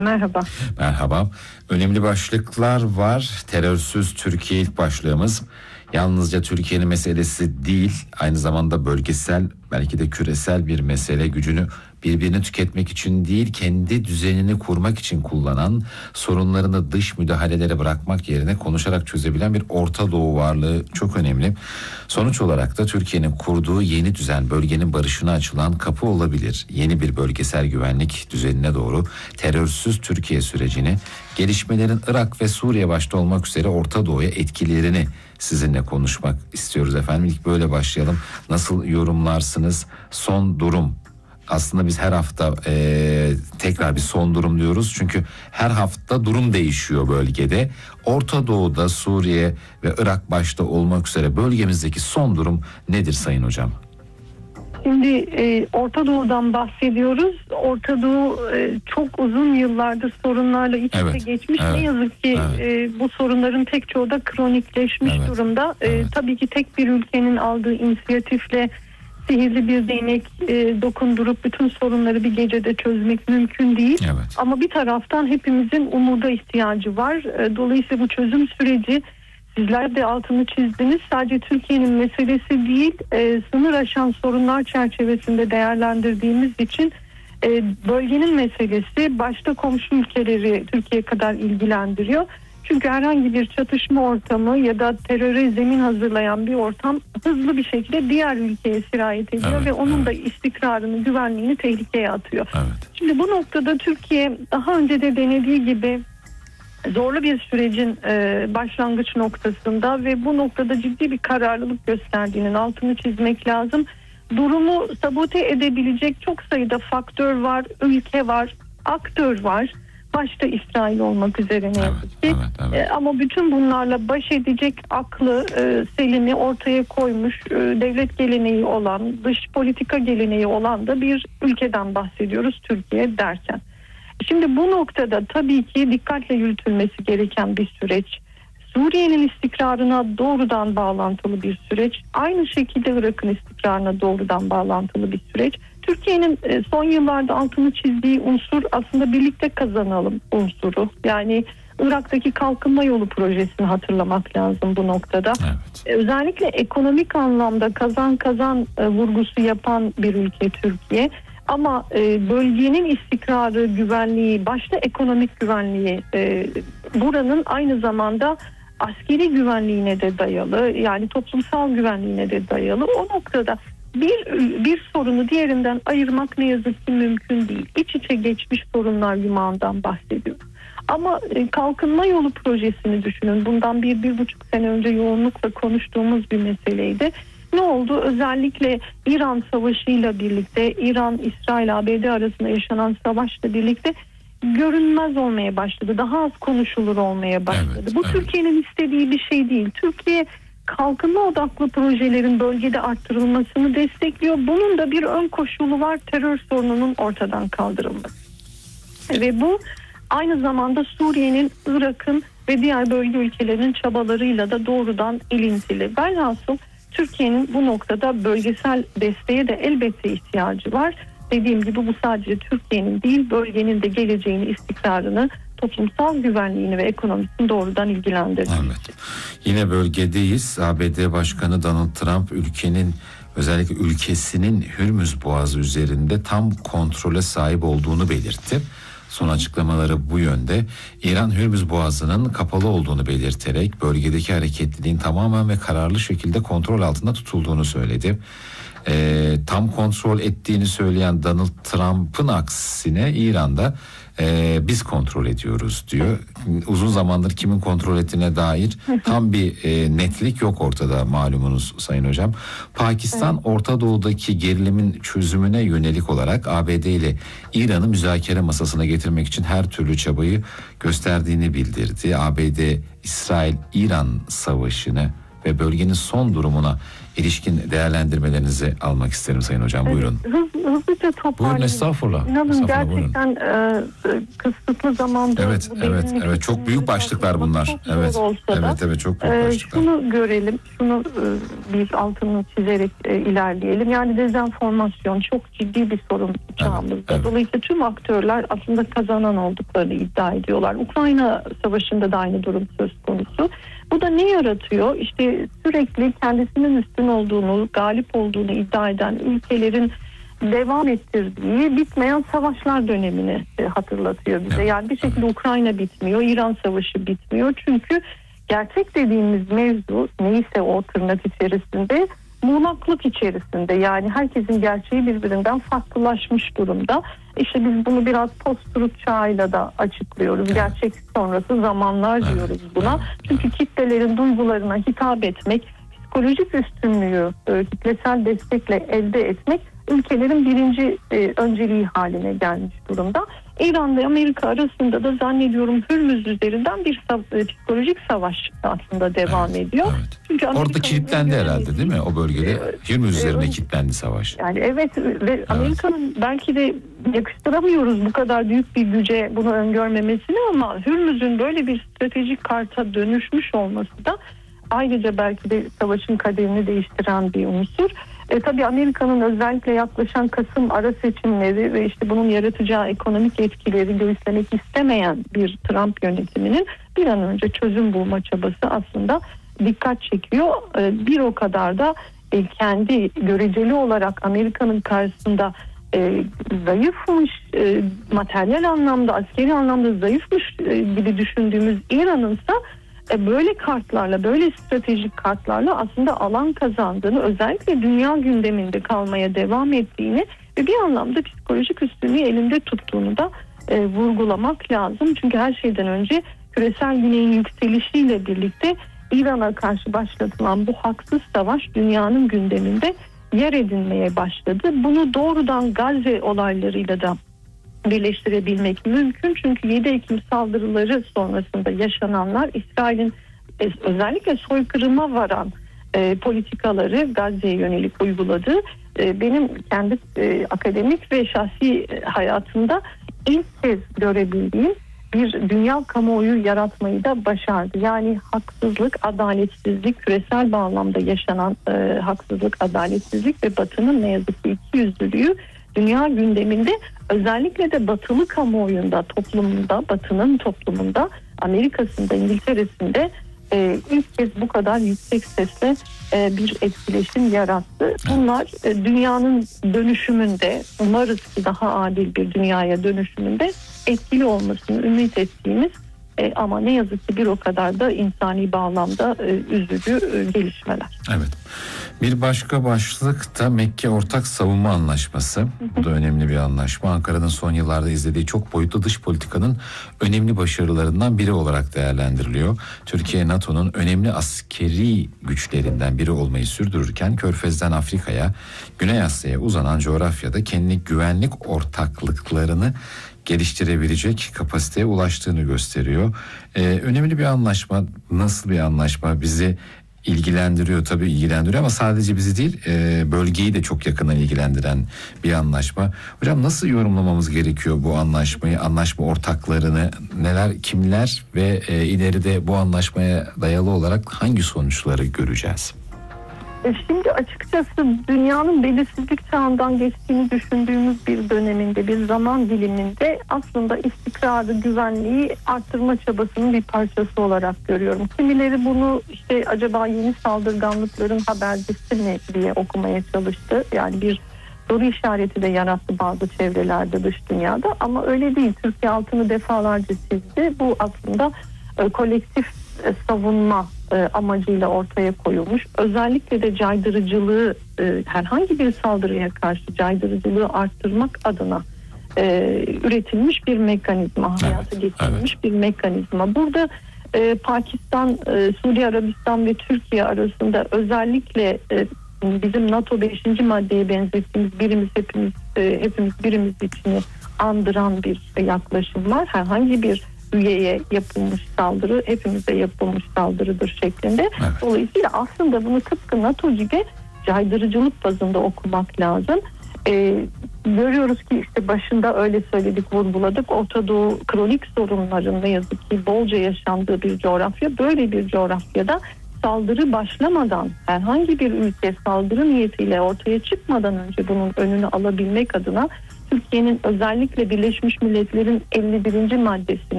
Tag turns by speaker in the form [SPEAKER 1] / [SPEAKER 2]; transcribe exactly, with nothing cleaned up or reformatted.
[SPEAKER 1] Merhaba.
[SPEAKER 2] Merhaba. Önemli başlıklar var. Terörsüz Türkiye ilk başlığımız. Yalnızca Türkiye'nin meselesi değil, aynı zamanda bölgesel, belki de küresel bir mesele. Gücünü birbirini tüketmek için değil, kendi düzenini kurmak için kullanan, sorunlarını dış müdahalelere bırakmak yerine konuşarak çözebilen bir Orta Doğu varlığı çok önemli. Sonuç olarak da Türkiye'nin kurduğu yeni düzen bölgenin barışına açılan kapı olabilir. Yeni bir bölgesel güvenlik düzenine doğru terörsüz Türkiye sürecini, gelişmelerin Irak ve Suriye başta olmak üzere Orta Doğu'ya etkilerini sizinle konuşmak istiyoruz efendim. İlk böyle başlayalım. Nasıl yorumlarsınız son durum? Aslında biz her hafta e, tekrar bir son durum diyoruz. Çünkü her hafta durum değişiyor bölgede. Orta Doğu'da Suriye ve Irak başta olmak üzere bölgemizdeki son durum nedir Sayın Hocam?
[SPEAKER 1] Şimdi e, Orta Doğu'dan bahsediyoruz. Orta Doğu e, çok uzun yıllardır sorunlarla iç içe
[SPEAKER 2] Evet,
[SPEAKER 1] geçmiş.
[SPEAKER 2] evet,
[SPEAKER 1] Ne yazık ki
[SPEAKER 2] evet.
[SPEAKER 1] e, bu sorunların pek çoğu da kronikleşmiş
[SPEAKER 2] Evet,
[SPEAKER 1] durumda. E,
[SPEAKER 2] evet.
[SPEAKER 1] Tabii ki tek bir ülkenin aldığı inisiyatifle sihirli bir değnek e, dokundurup bütün sorunları bir gecede çözmek mümkün değil.
[SPEAKER 2] Evet.
[SPEAKER 1] Ama bir taraftan hepimizin umuda ihtiyacı var. E, dolayısıyla bu çözüm süreci, sizler de altını çizdiniz, sadece Türkiye'nin meselesi değil, e, sınır aşan sorunlar çerçevesinde değerlendirdiğimiz için e, bölgenin meselesi başta komşu ülkeleri Türkiye kadar ilgilendiriyor. Çünkü herhangi bir çatışma ortamı ya da teröre zemin hazırlayan bir ortam hızlı bir şekilde diğer ülkeye sirayet ediyor
[SPEAKER 2] Evet,
[SPEAKER 1] ve onun
[SPEAKER 2] evet.
[SPEAKER 1] da istikrarını, güvenliğini tehlikeye atıyor.
[SPEAKER 2] Evet.
[SPEAKER 1] Şimdi bu noktada Türkiye daha önce de denediği gibi zorlu bir sürecin e, başlangıç noktasında ve bu noktada ciddi bir kararlılık gösterdiğinin altını çizmek lazım. Durumu sabote edebilecek çok sayıda faktör var, ülke var, aktör var. Başta İsrail olmak üzere ne yazık ki.
[SPEAKER 2] Evet, evet.
[SPEAKER 1] E, ama bütün bunlarla baş edecek aklı, e, selini ortaya koymuş, e, devlet geleneği olan, dış politika geleneği olan da bir ülkeden bahsediyoruz Türkiye derken. Şimdi bu noktada tabii ki dikkatle yürütülmesi gereken bir süreç. Suriye'nin istikrarına doğrudan bağlantılı bir süreç. Aynı şekilde Irak'ın istikrarına doğrudan bağlantılı bir süreç. Türkiye'nin son yıllarda altını çizdiği unsur aslında birlikte kazanalım unsuru. Yani Irak'taki kalkınma yolu projesini hatırlamak lazım bu noktada.
[SPEAKER 2] Evet.
[SPEAKER 1] Özellikle ekonomik anlamda kazan kazan vurgusu yapan bir ülke Türkiye. Ama e, bölgenin istikrarı, güvenliği, başta ekonomik güvenliği, e, buranın aynı zamanda askeri güvenliğine de dayalı, yani toplumsal güvenliğine de dayalı. O noktada bir bir sorunu diğerinden ayırmak ne yazık ki mümkün değil. İç içe geçmiş sorunlar yumağından bahsediyoruz. Ama e, kalkınma yolu projesini düşünün. Bundan bir, bir buçuk sene önce yoğunlukla konuştuğumuz bir meseleydi. Ne oldu? Özellikle İran Savaşı'yla birlikte, İran, İsrail, A B D arasında yaşanan savaşla birlikte görünmez olmaya başladı. Daha az konuşulur olmaya başladı.
[SPEAKER 2] Evet,
[SPEAKER 1] Bu
[SPEAKER 2] evet.
[SPEAKER 1] Türkiye'nin istediği bir şey değil. Türkiye kalkınma odaklı projelerin bölgede arttırılmasını destekliyor. Bunun da bir ön koşulu var: terör sorununun ortadan kaldırılması. Ve bu aynı zamanda Suriye'nin, Irak'ın ve diğer bölge ülkelerinin çabalarıyla da doğrudan ilintili. Velhasıl Türkiye'nin bu noktada bölgesel desteğe de elbette ihtiyacı var. Dediğim gibi bu sadece Türkiye'nin değil, bölgenin de geleceğini, istikrarını, toplumsal güvenliğini ve ekonomisini doğrudan ilgilendiriyor.
[SPEAKER 2] Evet. Yine bölgedeyiz. A B D Başkanı Donald Trump ülkenin, özellikle ülkesinin Hürmüz Boğazı üzerinde tam kontrole sahip olduğunu belirtti. Son açıklamaları bu yönde. İran Hürmüz Boğazı'nın kapalı olduğunu belirterek bölgedeki hareketliliğin tamamen ve kararlı şekilde kontrol altında tutulduğunu söyledi. Ee, tam kontrol ettiğini söyleyen Donald Trump'ın aksine İran'da e, biz kontrol ediyoruz diyor. Uzun zamandır kimin kontrol ettiğine dair tam bir e, netlik yok ortada, malumunuz Sayın Hocam. Pakistan evet. Orta Doğu'daki gerilimin çözümüne yönelik olarak A B D ile İran'ı müzakere masasına getirmek için her türlü çabayı gösterdiğini bildirdi. A B D İsrail-İran savaşını ve bölgenin son durumuna ilişkin değerlendirmelerinizi almak isterim Sayın Hocam. Evet, buyurun.
[SPEAKER 1] Hız, hızlıca toparlayayım.
[SPEAKER 2] Buyurun, estağfurullah.
[SPEAKER 1] İnanın
[SPEAKER 2] estağfurullah,
[SPEAKER 1] gerçekten e, kısıtlı zamanda.
[SPEAKER 2] Evet, evet, evet. Çok büyük başlıklar bunlar. Evet, evet, evet. Çok büyük
[SPEAKER 1] e,
[SPEAKER 2] başlıklar.
[SPEAKER 1] Şunu görelim, şunu e, bir altını çizerek e, ilerleyelim. Yani dezenformasyon çok ciddi bir sorun çağımızda. Evet, evet. Dolayısıyla tüm aktörler aslında kazanan olduklarını iddia ediyorlar. Ukrayna Savaşı'nda da aynı durum söz konusu. Bu da ne yaratıyor? İşte sürekli kendisinin üstün olduğunu, galip olduğunu iddia eden ülkelerin devam ettirdiği bitmeyen savaşlar dönemini hatırlatıyor bize. Yani bir şekilde Ukrayna bitmiyor, İran Savaşı bitmiyor. Çünkü gerçek dediğimiz mevzu neyse o tırnak içerisinde muğlaklık içerisinde. Yani herkesin gerçeği birbirinden farklılaşmış durumda. İşte biz bunu biraz post-truth çağıyla da açıklıyoruz. Evet. Gerçek sonrası zamanlar evet. diyoruz buna. Evet. Çünkü kitlelerin duygularına hitap etmek, psikolojik üstünlüğü e, kitlesel destekle elde etmek ülkelerin birinci e, önceliği haline gelmiş durumda. İran ve Amerika arasında da zannediyorum Hürmüz üzerinden bir sav- psikolojik savaş aslında devam evet, ediyor. Evet. Çünkü
[SPEAKER 2] orada kilitlendi herhalde değil mi o bölgede? Hürmüz üzerine evet, kilitlendi savaş.
[SPEAKER 1] Yani evet ve evet. Amerika'nın belki de yakıştıramıyoruz bu kadar büyük bir güce bunu öngörmemesini ama Hürmüz'ün böyle bir stratejik karta dönüşmüş olması da ayrıca belki de savaşın kaderini değiştiren bir unsur. E, tabii Amerika'nın özellikle yaklaşan Kasım ara seçimleri ve işte bunun yaratacağı ekonomik etkileri göğüslemek istemeyen bir Trump yönetiminin bir an önce çözüm bulma çabası aslında dikkat çekiyor. E, bir o kadar da e, kendi göreceli olarak Amerika'nın karşısında e, zayıfmış, e, materyal anlamda, askeri anlamda zayıfmış e, gibi düşündüğümüz İran'ınsa böyle kartlarla, böyle stratejik kartlarla aslında alan kazandığını, özellikle dünya gündeminde kalmaya devam ettiğini ve bir anlamda psikolojik üstünlüğü elinde tuttuğunu da e, vurgulamak lazım. Çünkü her şeyden önce küresel güneyin yükselişiyle birlikte İran'a karşı başlatılan bu haksız savaş dünyanın gündeminde yer edinmeye başladı. Bunu doğrudan Gazze olaylarıyla da birleştirebilmek mümkün. Çünkü yedi Ekim saldırıları sonrasında yaşananlar İsrail'in özellikle soykırıma varan e, politikaları Gazze'ye yönelik uyguladığı e, benim kendi e, akademik ve şahsi hayatımda ilk kez görebildiğim bir dünya kamuoyu yaratmayı da başardı. Yani haksızlık, adaletsizlik, küresel bağlamda yaşanan e, haksızlık, adaletsizlik ve Batı'nın ne yazık ki ikiyüzlülüğü dünya gündeminde, özellikle de batılı kamuoyunda, toplumunda, batının toplumunda, Amerika'sında, İngiltere'sinde e, ilk kez bu kadar yüksek sesle e, bir etkileşim yarattı. Bunlar e, dünyanın dönüşümünde, umarız ki daha adil bir dünyaya dönüşümünde etkili olmasını ümit ettiğimiz e, ama ne yazık ki bir o kadar da insani bağlamda e, üzücü e, gelişmeler.
[SPEAKER 2] Evet. Bir başka başlık da Mekke Ortak Savunma Anlaşması. Bu da önemli bir anlaşma. Ankara'nın son yıllarda izlediği çok boyutlu dış politikanın önemli başarılarından biri olarak değerlendiriliyor. Türkiye, NATO'nun önemli askeri güçlerinden biri olmayı sürdürürken Körfez'den Afrika'ya, Güney Asya'ya uzanan coğrafyada kendi güvenlik ortaklıklarını geliştirebilecek kapasiteye ulaştığını gösteriyor. Ee, önemli bir anlaşma. Nasıl bir anlaşma? Bizi ilgilendiriyor, tabii ilgilendiriyor ama sadece bizi değil, e, bölgeyi de çok yakından ilgilendiren bir anlaşma. Hocam nasıl yorumlamamız gerekiyor bu anlaşmayı, anlaşma ortaklarını, neler, kimler ve e, ileride bu anlaşmaya dayalı olarak hangi sonuçları göreceğiz?
[SPEAKER 1] Şimdi açıkçası dünyanın belirsizlik çağından geçtiğini düşündüğümüz bir döneminde, bir zaman diliminde aslında istikrarı, güvenliği arttırma çabasının bir parçası olarak görüyorum. Kimileri bunu işte acaba yeni saldırganlıkların habercisi mi diye okumaya çalıştı. Yani bir soru işareti de yarattı bazı çevrelerde, dış dünyada, ama öyle değil. Türkiye altını defalarca çizdi. Bu aslında e, kolektif e, savunma e, amacıyla ortaya koyulmuş. Özellikle de caydırıcılığı, e, herhangi bir saldırıya karşı caydırıcılığı arttırmak adına e, üretilmiş bir mekanizma, evet, hayata geçirilmiş evet. bir mekanizma. Burada e, Pakistan, e, Suudi Arabistan ve Türkiye arasında özellikle e, bizim NATO beşinci maddeye benzettiğimiz birimiz hepimiz e, hepimiz birimiz içini andıran bir yaklaşım var. Herhangi bir üyeye yapılmış saldırı hepimize yapılmış saldırıdır şeklinde.
[SPEAKER 2] Evet.
[SPEAKER 1] Dolayısıyla aslında bunu tıpkı NATO gibi caydırıcılık bazında okumak lazım. Ee, görüyoruz ki işte başında öyle söyledik, vurguladık. Orta Doğu kronik sorunların ne yazık ki bolca yaşandığı bir coğrafya. Böyle bir coğrafyada saldırı başlamadan, herhangi bir ülke saldırı niyetiyle ortaya çıkmadan önce bunun önünü alabilmek adına Türkiye'nin özellikle Birleşmiş Milletler'in elli birinci maddesine